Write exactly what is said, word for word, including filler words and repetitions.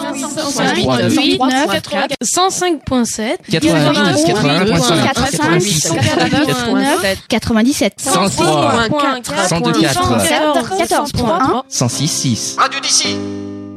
cent cinq point sept, quatre-vingt-dix, quatre-vingts, quatre-vingt-dix, quatre-vingt-dix-sept, quatre-vingt-dix-sept, cent trois, cent deux, quatre, quatorze, cent six, six. Radio d'ici.